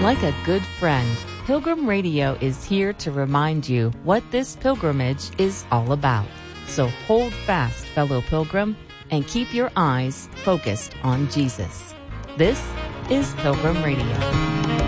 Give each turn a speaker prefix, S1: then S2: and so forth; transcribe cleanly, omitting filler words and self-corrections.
S1: Like a good friend, Pilgrim Radio is here to remind you what this pilgrimage is all about. So hold fast, fellow pilgrim, and keep your eyes focused on Jesus. This is Pilgrim Radio.